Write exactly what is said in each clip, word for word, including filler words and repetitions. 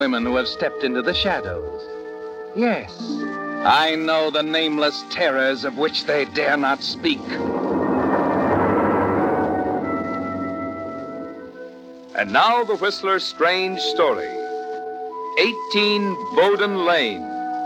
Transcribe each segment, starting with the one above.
women who have stepped into the shadows. Yes, I know the nameless terrors of which they dare not speak. And now the Whistler's strange story. eighteen Bowden Lane.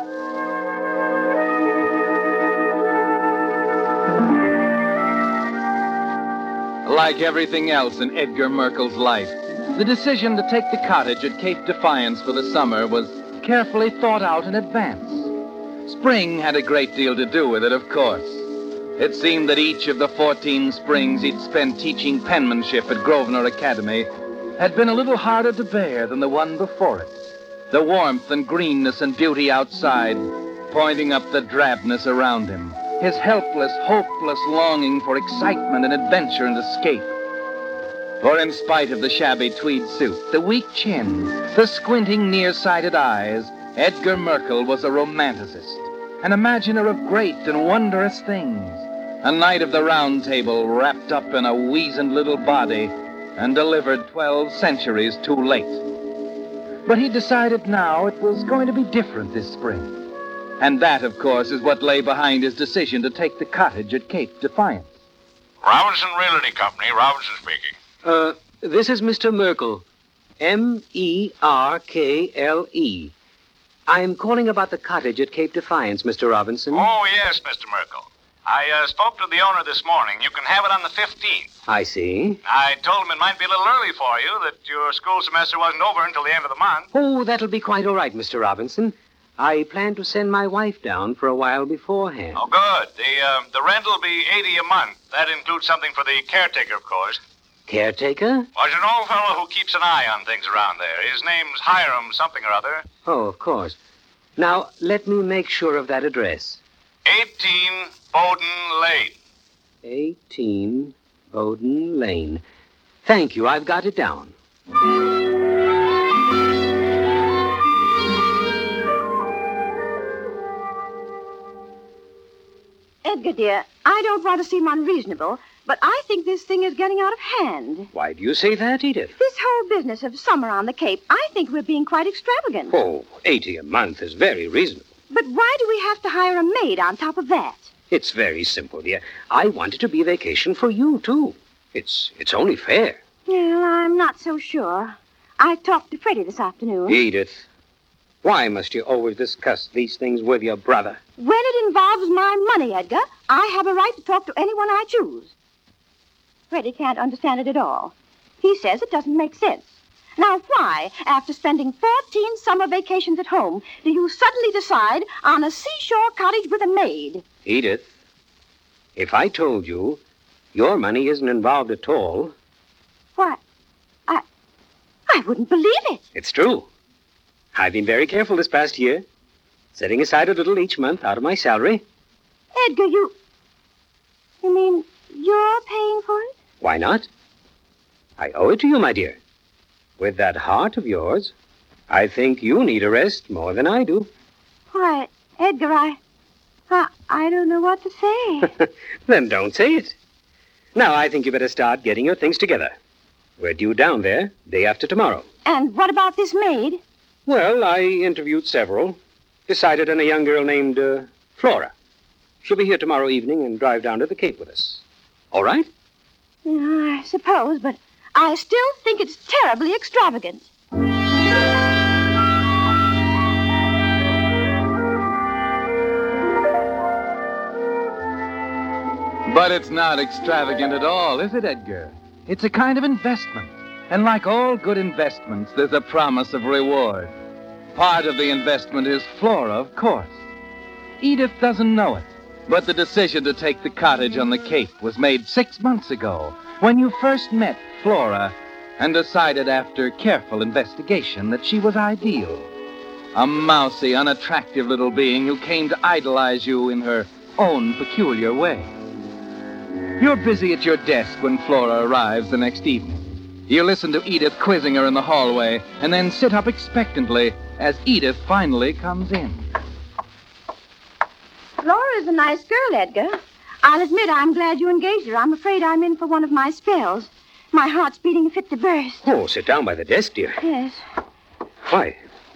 Like everything else in Edgar Merkel's life, the decision to take the cottage at Cape Defiance for the summer was carefully thought out in advance. Spring had a great deal to do with it, of course. It seemed that each of the fourteen springs he'd spent teaching penmanship at Grosvenor Academy had been a little harder to bear than the one before it. The warmth and greenness and beauty outside, pointing up the drabness around him. His helpless, hopeless longing for excitement and adventure and escape. For in spite of the shabby tweed suit, the weak chin, the squinting nearsighted eyes, Edgar Merkel was a romanticist, an imaginer of great and wondrous things, a knight of the round table wrapped up in a weazened little body and delivered twelve centuries too late. But he decided now it was going to be different this spring. And that, of course, is what lay behind his decision to take the cottage at Cape Defiance. Robinson Realty Company, Robinson speaking. Uh, this is Mister Merkel. M E R K L E. I'm calling about the cottage at Cape Defiance, Mister Robinson. Oh, yes, Mister Merkel. I uh, spoke to the owner this morning. You can have it on the fifteenth. I see. I told him it might be a little early for you, that your school semester wasn't over until the end of the month. Oh, that'll be quite all right, Mister Robinson. I plan to send my wife down for a while beforehand. Oh, good. The uh, the rent will be eighty a month. That includes something for the caretaker, of course. Caretaker? Well, there's an old fellow who keeps an eye on things around there. His name's Hiram something or other. Oh, of course. Now, let me make sure of that address. eighteen Bowden Lane. eighteen Bowden Lane. Thank you. I've got it down. Edgar, dear, I don't want to seem unreasonable, but I think this thing is getting out of hand. Why do you say that, Edith? This whole business of summer on the Cape, I think we're being quite extravagant. Oh, eighty a month is very reasonable. But why do we have to hire a maid on top of that? It's very simple, dear. I want it to be a vacation for you, too. It's it's only fair. Well, I'm not so sure. I talked to Freddie this afternoon. Edith, why must you always discuss these things with your brother? When it involves my money, Edgar, I have a right to talk to anyone I choose. Freddie can't understand it at all. He says it doesn't make sense. Now, why, after spending fourteen summer vacations at home, do you suddenly decide on a seashore cottage with a maid? Edith, if I told you your money isn't involved at all... Why, I... I wouldn't believe it. It's true. I've been very careful this past year, setting aside a little each month out of my salary. Edgar, you... You mean you're paying for it? Why not? I owe it to you, my dear. With that heart of yours, I think you need a rest more than I do. Why, Edgar, I... I, I don't know what to say. Then don't say it. Now, I think you better start getting your things together. We're due down there day after tomorrow. And what about this maid? Well, I interviewed several. Decided on a young girl named uh, Flora. She'll be here tomorrow evening and drive down to the Cape with us. All right? I suppose, but I still think it's terribly extravagant. But it's not extravagant at all, is it, Edgar? It's a kind of investment. And like all good investments, there's a promise of reward. Part of the investment is Flora, of course. Edith doesn't know it, but the decision to take the cottage on the Cape was made six months ago, when you first met Flora and decided after careful investigation that she was ideal. A mousy, unattractive little being who came to idolize you in her own peculiar way. You're busy at your desk when Flora arrives the next evening. You listen to Edith quizzing her in the hallway and then sit up expectantly as Edith finally comes in. Flora's a nice girl, Edgar. I'll admit I'm glad you engaged her. I'm afraid I'm in for one of my spells. My heart's beating fit to burst. Oh, sit down by the desk, dear. Yes. Why,